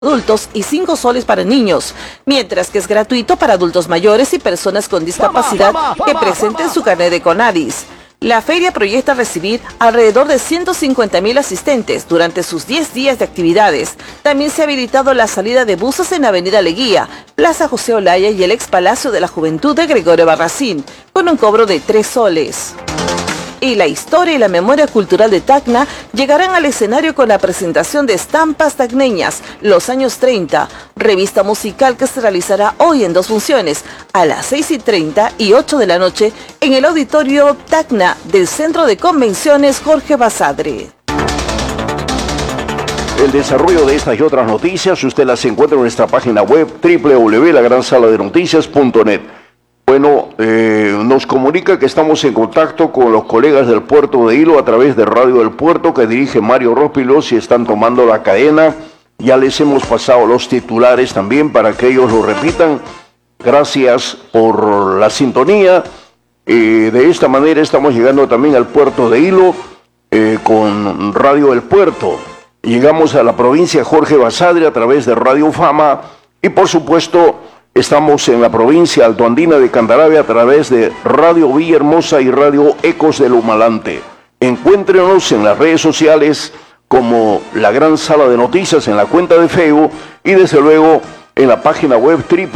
adultos y 5 soles para niños, mientras que es gratuito para adultos mayores y personas con discapacidad que presenten su carnet de CONADIS. La feria proyecta recibir alrededor de 150.000 asistentes durante sus 10 días de actividades. También se ha habilitado la salida de buses en Avenida Leguía, Plaza José Olaya y el ex Palacio de la Juventud de Gregorio Barracín, con un cobro de 3 soles. Y la historia y la memoria cultural de Tacna llegarán al escenario con la presentación de Estampas Tacneñas, los años 30, revista musical que se realizará hoy en 2 funciones, a las 6:30 y 8 de la noche, en el auditorio Tacna del Centro de Convenciones Jorge Basadre. El desarrollo de estas y otras noticias, usted las encuentra en nuestra página web www.lagransaladernoticias.net. Bueno, nos comunica que estamos en contacto con los colegas del Puerto de Hilo a través de Radio del Puerto que dirige Mario Rospilos y están tomando la cadena. Ya les hemos pasado los titulares también para que ellos lo repitan. Gracias por la sintonía. De esta manera estamos llegando también al Puerto de Hilo con Radio del Puerto. Llegamos a la provincia Jorge Basadre a través de Radio Fama y por supuesto estamos en la provincia altoandina de Candarave a través de Radio Villahermosa y Radio Ecos del Humalante. Encuéntrenos en las redes sociales como La Gran Sala de Noticias en la cuenta de Facebook y desde luego en la página web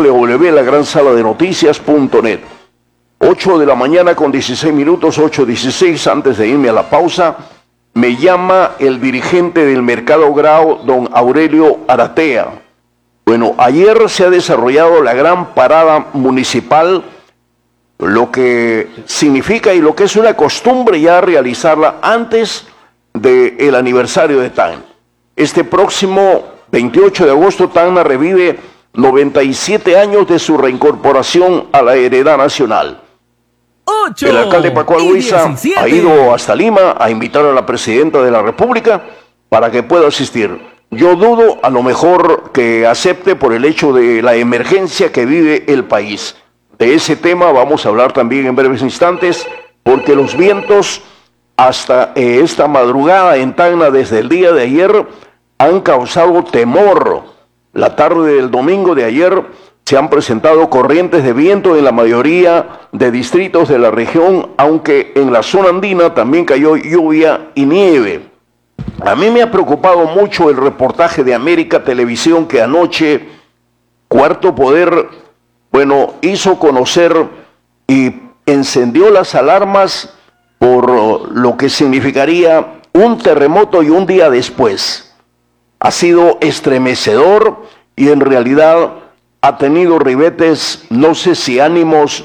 www.lagransaladernoticias.net. 8 de la mañana con 16 minutos, 8:16, antes de irme a la pausa, me llama el dirigente del Mercado Grau, don Aurelio Aratea. Bueno, ayer se ha desarrollado la gran parada municipal, lo que significa y lo que es una costumbre ya realizarla antes del aniversario de Tacna. Este próximo 28 de agosto Tacna revive 97 años de su reincorporación a la heredad nacional. El alcalde Paco Alhuiza ha ido hasta Lima a invitar a la presidenta de la República para que pueda asistir. Yo dudo a lo mejor que acepte por el hecho de la emergencia que vive el país. De ese tema vamos a hablar también en breves instantes, porque los vientos hasta esta madrugada en Tacna desde el día de ayer han causado temor. La tarde del domingo de ayer se han presentado corrientes de viento en la mayoría de distritos de la región, aunque en la zona andina también cayó lluvia y nieve. A mí me ha preocupado mucho el reportaje de América Televisión que anoche Cuarto Poder, hizo conocer y encendió las alarmas por lo que significaría un terremoto y un día después. Ha sido estremecedor y en realidad ha tenido ribetes, no sé si ánimos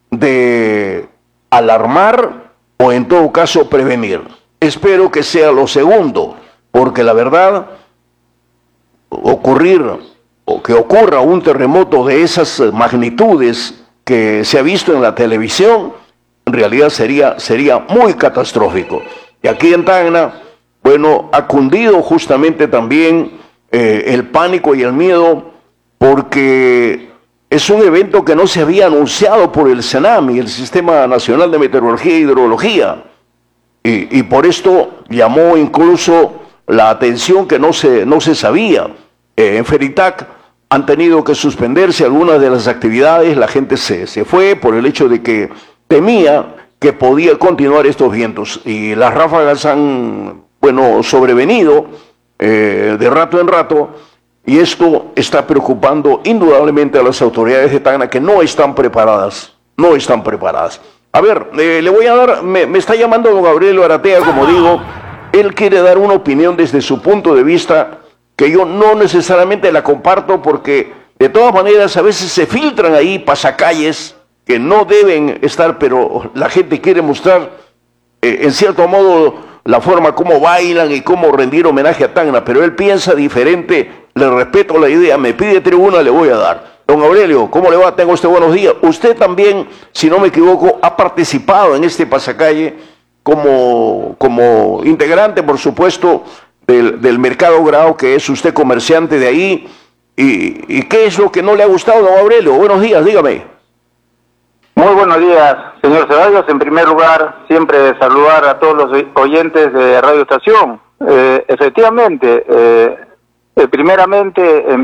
de alarmar o en todo caso prevenir. Espero que sea lo segundo, porque la verdad, que ocurra un terremoto de esas magnitudes que se ha visto en la televisión, en realidad sería muy catastrófico. Y aquí en Tacna, ha cundido justamente también el pánico y el miedo, porque es un evento que no se había anunciado por el CENAMI, el Sistema Nacional de Meteorología e Hidrología. Y por esto llamó incluso la atención que no se sabía. En Feritac han tenido que suspenderse algunas de las actividades, la gente se fue por el hecho de que temía que podía continuar estos vientos. Y las ráfagas han, sobrevenido de rato en rato, y esto está preocupando indudablemente a las autoridades de Tacna que no están preparadas. A ver, le voy a dar, me está llamando don Aurelio Aratea, como digo, él quiere dar una opinión desde su punto de vista, que yo no necesariamente la comparto, porque de todas maneras a veces se filtran ahí pasacalles que no deben estar, pero la gente quiere mostrar, en cierto modo, la forma como bailan y cómo rendir homenaje a Tacna, pero él piensa diferente, le respeto la idea, me pide tribuna, le voy a dar. Don Aurelio, ¿cómo le va? Tengo buenos días. Usted también, si no me equivoco, ha participado en este pasacalle como integrante, por supuesto, del Mercado Grau, que es usted comerciante de ahí. ¿Y qué es lo que no le ha gustado, don Aurelio? Buenos días, dígame. Muy buenos días, señor Ceballos. En primer lugar, siempre saludar a todos los oyentes de Radio Estación. Efectivamente, Primeramente,